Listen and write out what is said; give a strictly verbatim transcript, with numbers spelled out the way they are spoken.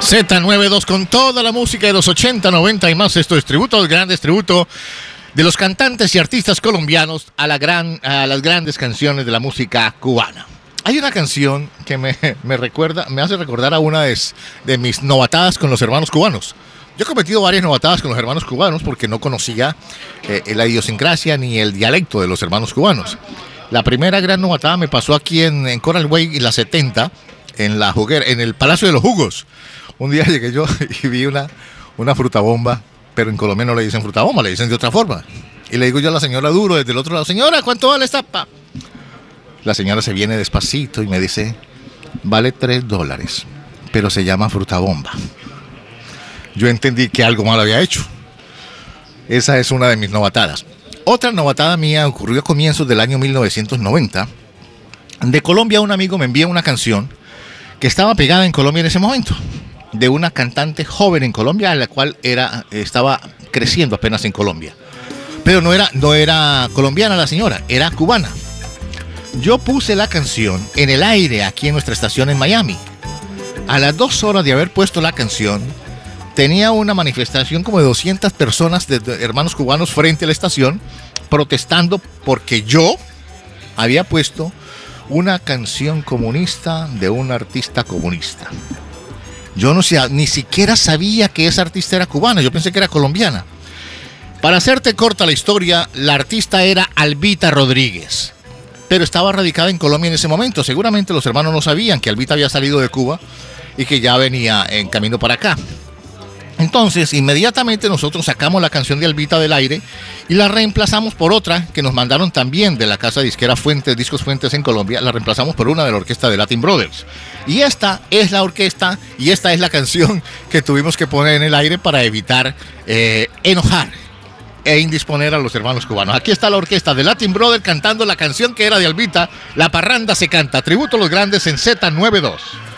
Z noventa y dos con toda la música de los ochenta, noventa y más. Esto es tributo a los grandes, tributo de los cantantes y artistas colombianos a, la gran, a las grandes canciones de la música cubana. Hay una canción que me, me recuerda, me hace recordar a una de, de mis novatadas con los hermanos cubanos. Yo he cometido varias novatadas con los hermanos cubanos porque no conocía eh, la idiosincrasia ni el dialecto de los hermanos cubanos. La primera gran novatada me pasó aquí en, en Coral Way en la setenta, en la juguera, en el Palacio de los Jugos. Un día llegué yo y vi una, una frutabomba, pero en Colombia no le dicen frutabomba, le dicen de otra forma. Y le digo yo a la señora duro desde el otro lado: señora, ¿cuánto vale esta pa? La señora se viene despacito y me dice: vale tres dólares, pero se llama frutabomba. Yo entendí que algo mal había hecho. Esa es una de mis novatadas. Otra novatada mía ocurrió a comienzos del año mil novecientos noventa. De Colombia, un amigo me envía una canción que estaba pegada en Colombia en ese momento, de una cantante joven en Colombia, la cual era, estaba creciendo apenas en Colombia. Pero no era, no era colombiana la señora, era cubana. Yo puse la canción en el aire aquí en nuestra estación en Miami. A las dos horas de haber puesto la canción, tenía una manifestación como de doscientas personas de, de hermanos cubanos frente a la estación, protestando porque yo había puesto una canción comunista de un artista comunista. Yo no sé, ni siquiera sabía que esa artista era cubana, yo pensé que era colombiana. Para hacerte corta la historia, la artista era Albita Rodríguez, pero estaba radicada en Colombia en ese momento. Seguramente los hermanos no sabían que Albita había salido de Cuba y que ya venía en camino para acá. Entonces, inmediatamente nosotros sacamos la canción de Albita del aire y la reemplazamos por otra que nos mandaron también de la casa disquera Fuentes, Discos Fuentes en Colombia. La reemplazamos por una de la orquesta de Latin Brothers. Y esta es la orquesta y esta es la canción que tuvimos que poner en el aire para evitar eh, enojar e indisponer a los hermanos cubanos. Aquí está la orquesta de Latin Brothers cantando la canción que era de Albita, La Parranda se canta. Tributo a los grandes en Z noventa y dos.